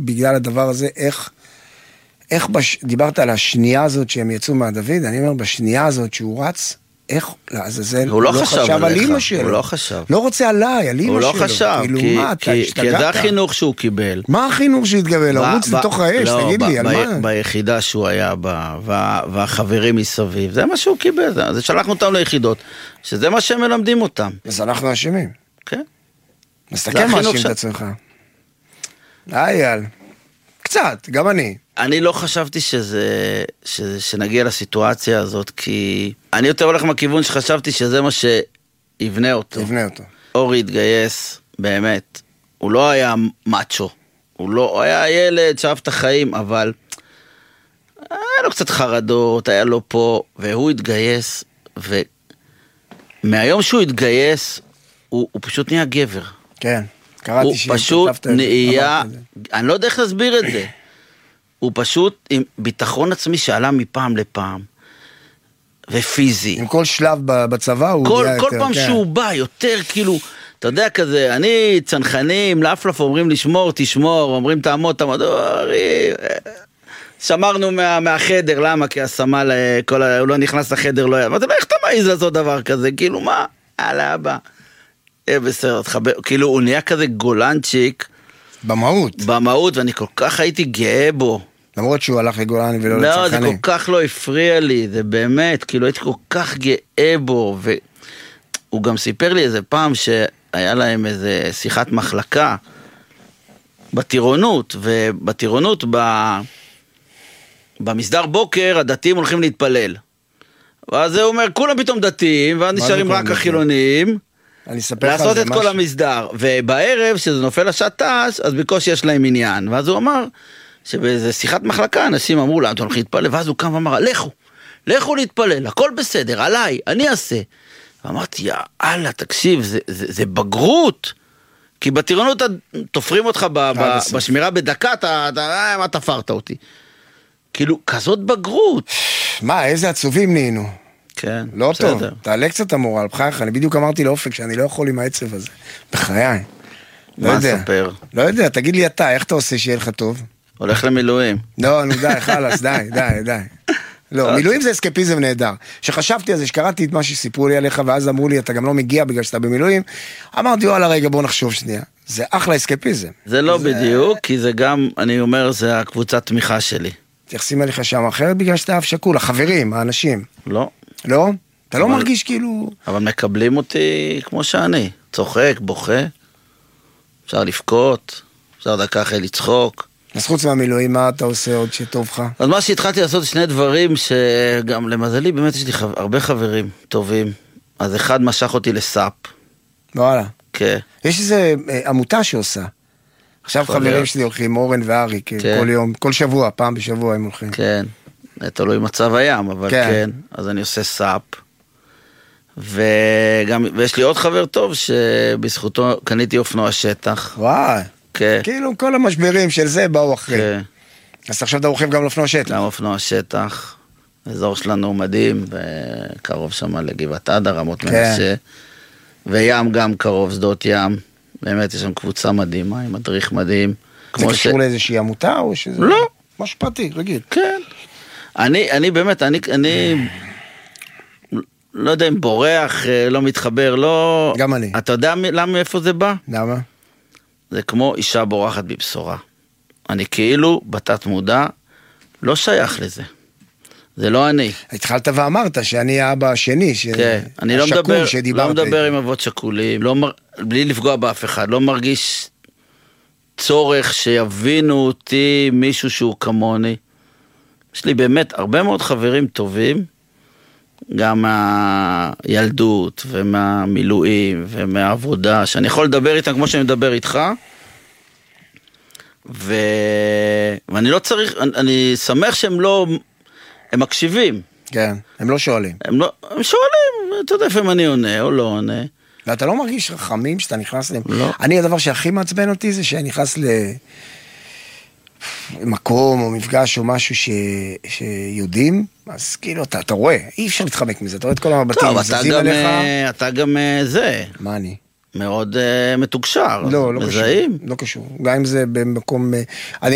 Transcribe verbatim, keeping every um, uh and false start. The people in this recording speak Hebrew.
בגלל הדבר הזה, איך, איך בש... דיברת על השנייה הזאת שהם יצאו מהדוד, אני אומר, בשנייה הזאת שהוא רץ, איך, לעזאזל, הוא לא חשב חשב על אמא שלו. הוא לא חשב. לא רוצה עליי, על אמא שלו. הוא לא חשב, כאילו, כי, מה, כי, אתה כי זה החינוך שהוא קיבל. מה החינוך שהתקבל? לרוץ לתוך האש, לא, תגיד ב, לי, ב, על ב, מה? ביחידה שהוא היה בה, וה, והחברים מסביב, זה מה שהוא קיבל, זה, זה שלחנו אותם ליחידות, שזה מה שהם מלמדים אותם. אז אנחנו אשמים. כן. אז אתה כן מאשים את עצמך. אייל. קצת, גם אני. אני לא חשבתי שזה, שזה, שנגיע לסיטואציה הזאת, כי אני יותר הולך מהכיוון שחשבתי שזה מה שיבנה אותו. יבנה אותו. אורי התגייס, באמת, הוא לא היה מאצ'ו, הוא לא, הוא היה ילד שאהב את החיים, אבל היה לו קצת חרדות, היה לו פה, והוא התגייס, ומהיום שהוא התגייס, הוא, הוא פשוט נהיה גבר. כן, קראתי הוא פשוט נהיה, אני לא יודע איך להסביר את זה, הוא פשוט עם ביטחון עצמי שעלה מפעם לפעם, ופיזי. עם כל שלב בצבא הוא כל, נהיה כל יותר. פעם כן. שהוא בא יותר כאילו, אתה יודע כזה, אני צנחנים, לפלף אומרים לשמור, תשמור, אומרים תעמוד, תעמוד, אורי, שמרנו מה, מהחדר, למה? כי הסמל, כל, הוא לא נכנס לחדר, לא היה, מה זה לא, איך אתה מעיז לעשות דבר כזה? כאילו מה? הלאה הבא. אה, בסדר, תחבר, כאילו הוא נהיה כזה גולנצ'יק, במהות. במהות, ואני כל כך הייתי גאה בו. למרות שהוא הלך לגולני ולא לא, לצנחנים. זה כל כך לא הפריע לי, זה באמת, כאילו הייתי כל כך גאה בו, והוא גם סיפר לי איזה פעם שהיה להם איזה שיחת מחלקה, בטירונות, ובטירונות, ב... במסדר בוקר, הדתיים הולכים להתפלל. ואז זה אומר, כולם פתאום דתיים, ואז נשארים רק החילוניים, לעשות את כל המסדר. ובערב, שזה נופל השעתש, אז בקושי יש להם עניין. ואז הוא אמר, שבאיזה שיחת מחלקה, אנשים אמרו לה, אתם הולכים להתפלל, ואז הוא קם ואמר, לכו, לכו להתפלל, הכל בסדר, עליי, אני אעשה. ואמרתי, יאללה, תקשיב, זה, זה, זה בגרות, כי בטירונות תופרים אותך ב, ב, בשמירה בדקה, אתה, אתה, מה תפרת אותי? כאילו, כזאת בגרות. מה, איזה עצובים נהיינו. כן, לא בסדר. טוב, תעלה קצת המורל, בחייך, אני בדיוק אמרתי לאופק שאני לא יכול עם העצב הזה, בחיי. לא יודע, ספר? לא יודע, תגיד לי אתה, איך אתה עושה שיהיה לך טוב? הולך למילואים. לא, נו די, חלס, די, די, די. לא, מילואים זה אסקפיזם נהדר. שחשבתי על זה, שקראתי את מה שסיפרו לי עליך, ואז אמרו לי, אתה גם לא מגיע בגלל שאתה במילואים, אמרתי, וואלה, רגע, בוא נחשוב שנייה. זה אחלה אסקפיזם. זה לא בדיוק, כי זה גם, אני אומר, זה הקבוצת תמיכה שלי. תייחסים עליך שם אחרת בגלל שאתה אף שקול, החברים, האנשים. לא. לא? אתה לא מרגיש כאילו... אבל מקבלים אותי כמו שאני, צוחק, בוכה, אפשר לבכות, אפשר דקה אחרי לצחוק. אז חוץ מהמילואים, מה אתה עושה עוד שטוב לך? אז מה שהתחלתי לעשות שני דברים שגם למזלי, באמת יש לי חבר, הרבה חברים טובים. אז אחד משך אותי לסאפ. וואלה. כן. יש איזה עמותה שעושה. עכשיו חברים שלי הולכים, אורן וארי, כל יום, כל שבוע, פעם בשבוע הם הולכים. כן, תלוי מצב הים, אבל כן. אז אני עושה סאפ. וגם, ויש לי עוד חבר טוב שבזכותו קניתי אופנוע שטח. וואי. כן. כאילו כל המשברים של זה באו אחרי. כן. אז עכשיו אתה רוכב גם לאופנוע שטח. גם אופנוע שטח. האזור שלנו מדהים, וקרוב שם לגבעת עדה, רמות מנשה. וים גם קרוב, שדות ים. באמת יש שם קבוצה מדהימה, עם מדריך מדהים. זה קשור לאיזושהי עמותה או שזה... לא. משהו פרטי, רגיל. כן. אני, אני באמת, אני, אני... לא יודע אם בורח, לא מתחבר, לא... גם אני. אתה יודע למה איפה זה בא? למה? זה כמו אישה בורחת בבשורה. אני כאילו, בתת מודע, לא שייך לזה. זה לא אני. התחלת ואמרת שאני האבא השני, כן, אני לא מדבר, לא מדבר עם אבות שקולים, לא, בלי לפגוע באף אחד, לא מרגיש צורך שיבינו אותי מישהו שהוא כמוני. יש לי באמת הרבה מאוד חברים טובים, גם מהילדות ומהמילואים ומהעבודה, שאני יכול לדבר איתם כמו שאני מדבר איתך, ו... ואני לא צריך, אני, אני שמח שהם לא, הם מקשיבים. כן, הם לא שואלים. הם, לא, הם שואלים, אתה יודע איפה אני עונה או לא עונה. ואתה לא מרגיש רחמים שאתה נכנס להם? לא. אני, הדבר שהכי מעצבן אותי זה שאני נכנס למקום או מפגש או משהו ש... שיודעים, אז כאילו אתה, אתה רואה, אי אפשר להתחמק מזה, אתה רואה את כל המבטים, זזים גם, עליך. אתה גם זה. מה אני? מאוד uh, מתוקשר. לא, לא מזהים. קשור. לא קשור. גם אם זה במקום... אני